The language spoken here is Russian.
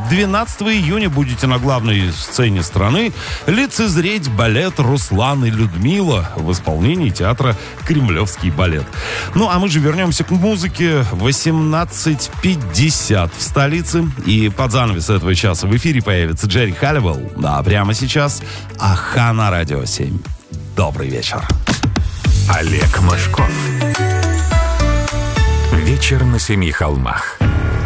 12 июня будете на главной сцене страны лицезреть балет «Руслан и Людмила» в исполнении театра «Кремлевский балет». Ну, а мы же вернемся к музыке. 18:50 в столице. И под занавес этого часа в эфире появится Джерри Халливелл. Да, прямо сейчас. Аха на Радио 7. Добрый вечер. Олег Мошков. Вечер на 7 холмах.